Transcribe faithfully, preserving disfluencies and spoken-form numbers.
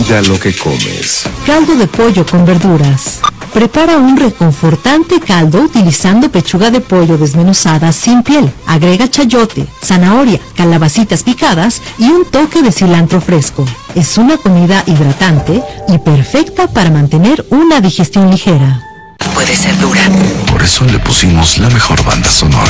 Cuida lo que comes. Caldo de pollo con verduras. Prepara un reconfortante caldo utilizando pechuga de pollo desmenuzada sin piel. Agrega chayote, zanahoria, calabacitas picadas y un toque de cilantro fresco. Es una comida hidratante y perfecta para mantener una digestión ligera. Puede ser dura. Por eso le pusimos la mejor banda sonora.